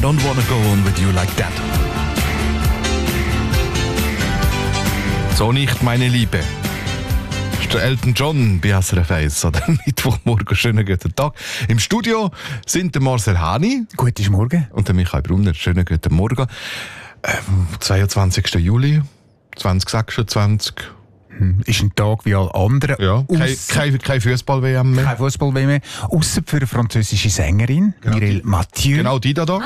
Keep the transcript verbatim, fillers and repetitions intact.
don't wanna go on with you like that. So nicht, meine Liebe. Das ist der Elton John bei S R F eins oder Mittwochmorgen. Schönen guten Tag. Im Studio sind der Marcel Hani. Guten Morgen. Und der Michael Brunner. Schönen guten Morgen. Ähm, zweiundzwanzigsten Juli zweitausendsechsundzwanzig. Ist ein Tag wie alle anderen. Ja, kein, kein, kein Fußball-W M mehr. Kein Fußball-W M mehr. Ausser für eine französische Sängerin, Genau. Mireille Mathieu. Genau, die da da.